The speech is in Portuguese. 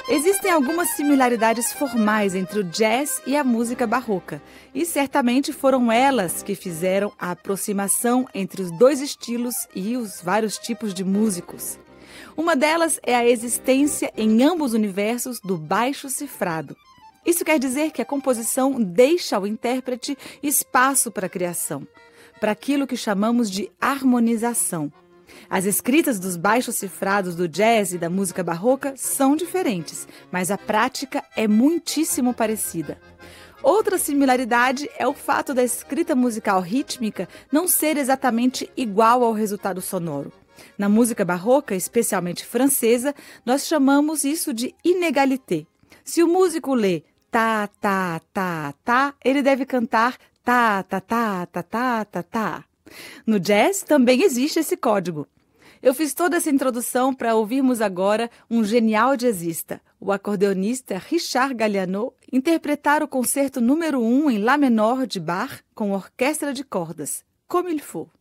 Existem algumas similaridades formais entre o jazz e a música barroca, e certamente foram elas que fizeram a aproximação entre os dois estilos e os vários tipos de músicos. Uma delas é a existência em ambos universos do baixo cifrado. Isso quer dizer que a composição deixa ao intérprete espaço para a criação, para aquilo que chamamos de harmonização. As escritas dos baixos cifrados do jazz e da música barroca são diferentes, mas a prática é muitíssimo parecida. Outra similaridade é o fato da escrita musical rítmica não ser exatamente igual ao resultado sonoro. Na música barroca, especialmente francesa, nós chamamos isso de inégalité. Se o músico lê tá, tá, tá, tá, ele deve cantar tá, tá, tá, tá, tá, tá, tá. No jazz também existe esse código. Eu fiz toda essa introdução para ouvirmos agora um genial jazzista, o acordeonista Richard Galliano, interpretar o concerto número 1 em Lá menor de Bach com orquestra de cordas, Comme il faut.